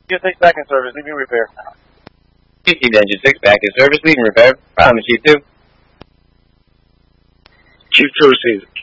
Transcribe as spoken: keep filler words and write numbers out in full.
Get six back in service, leaving repair. Received engine six back in service, leaving repair. Promise, Chief two. Chief two received.